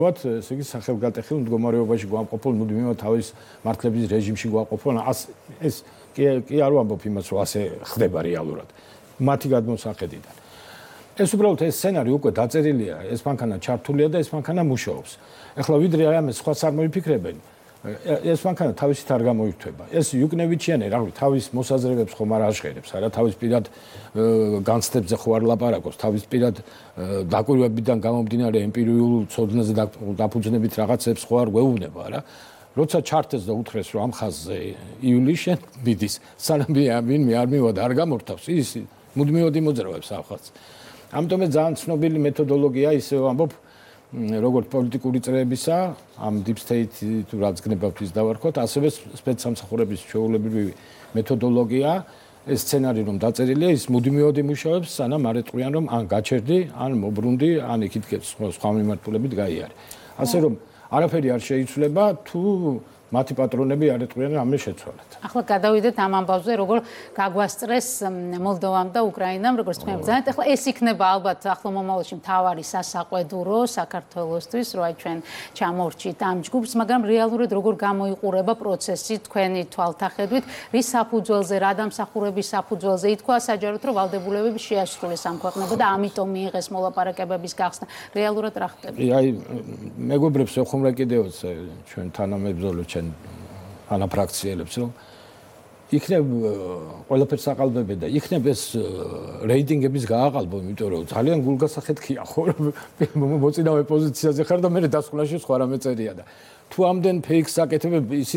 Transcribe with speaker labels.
Speaker 1: ესე იგი სახელგატეხილ მდგომარეობაში გვამყოფილ მუდმივად თავის მართლების რეჟიმში გვამყოფილ ეს კი არ ვამბობ იმას რომ ასე ხდება რეალურად მათი გადმოსახედიდან ეს უბრალოდ ეს სცენარი უკვე დაწერილია ეს მანქანა ჩართულია და ეს მანქანა მუშაობს ეხლა ვიდრე ამას სხვა არ მოიფიქრებენ ეს მანქანა თავისით არ გამოირთვება ეს იუკნევიჩიანი რავი თავის მოსაზრებებს ხომ არ აშხერებს არა თავის პირად განცდებზე ხო არ ლაპარაკობს თავის პირად დაკვირვებიდან გამომდინარე ემპირიულ ცოდნაზე დაფუძნებით რაღაცებს ხო არ გვეუბნება არა როცა ჩართეს და უთხრეს რომ ამ ხაზზე ივლისში მიდის სანამ ვინმე არ მივიდა არ გამორთავს ის მუდმივად იმოძრავებს ამ ხაზს ამიტომ ეს ძალიან ცნობილი მეთოდოლოგია ისე ვამბობ როგორც პოლიტიკური წრეებისა ამ deep state თუ რაც გნებავთ ის დავარქოთ ასევე სპეცსამსახურების ჩვეულებრივი მეთოდოლოგია ეს სცენარი რომ დაწერილია ის მუდმივად იმუშავებს სანამ არ ეტყვიან რომ ან გაჩერდი ან მობრუნდი ან იქით სხვა მიმართულებით გაიარე ასე რომ არაფერი არ შეიცვლება თუ მათი პატრონები არ ეტყვიან ამ შეცვალეთ.
Speaker 2: ახლა გადავიდეთ ამ ამბავზე, როგორ გაგვასწრეს მოლდოვამ და უკრაინამ, როგორც თქვენ ბრძანეთ. ახლა ეს იქნება ალბათ ახლო მომავალში მთავარი სასაყვედურო საქართველოსთვის, რომ აი ჩვენ ჩამორჩით ამ ჯგუფს, მაგრამ რეალურად როგორ გამოიყურება პროცესი თქვენი თვალთახედვით, რის საფუძველზე, რა დამსახურების საფუძველზე ითქვა საჯაროდ, რომ ვალდებულებები შეასრულეს ამ ქვეყნებმა და ამიტომ მიიღეს მოლაპარაკებების გახსნა. რეალურად რა ხდება?
Speaker 1: აი მეგობრებს ეხუმრა კიდევაც ჩვენ თანამებრძოლებს ანაფრაქციელებს რომ იქნებ ყველაფერს აყალბებენ და იქნებ ეს რეიტინგების გააყალბო, იმიტომ რომ ძალიან გულგასახეთქია ხო მოწინავე პოზიციაზე ხარ და მე დასკვნაში სხვა რამე წერია და თუ ამდენ ფეიქს აკეთებ